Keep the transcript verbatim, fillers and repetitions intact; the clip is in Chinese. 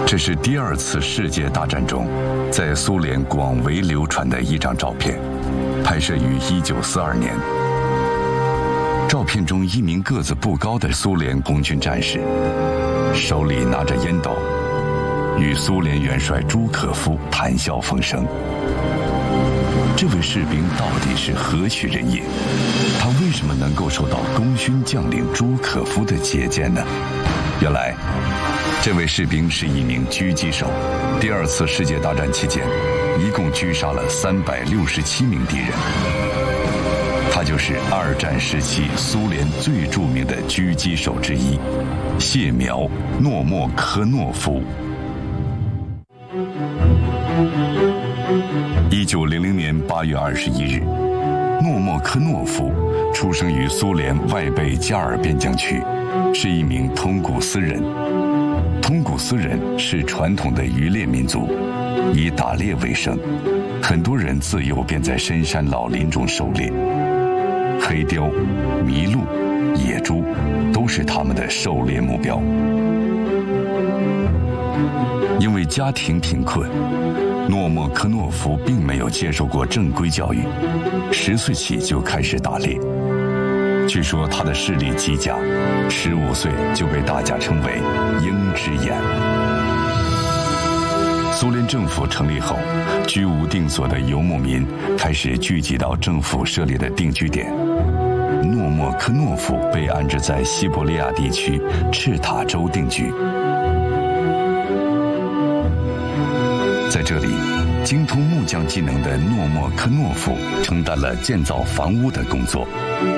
这是第二次世界大战中在苏联广为流传的一张照片，拍摄于一九四二年。照片中，一名个子不高的苏联红军战士，手里拿着烟斗，与苏联元帅朱可夫谈笑风生。这位士兵到底是何许人也？他为什么能够受到功勋将领朱可夫的接见呢？原来，这位士兵是一名狙击手。第二次世界大战期间，一共狙杀了三百六十七名敌人。他就是二战时期苏联最著名的狙击手之一，谢苗诺莫科诺夫。一九零零年八月二十一日，诺莫科诺夫出生于苏联外贝加尔边疆区，是一名通古斯人。通古斯人是传统的渔猎民族，以打猎为生，很多人自幼便在深山老林中狩猎。黑雕、麋鹿、野猪都是他们的狩猎目标。因为家庭贫困，诺莫科诺夫并没有接受过正规教育，十岁起就开始打猎。据说他的视力极佳，十五岁就被大家称为鹰之眼。苏联政府成立后，居无定所的游牧民开始聚集到政府设立的定居点。诺莫科诺夫被安置在西伯利亚地区赤塔州定居。在这里，精通木匠技能的诺莫科诺夫承担了建造房屋的工作。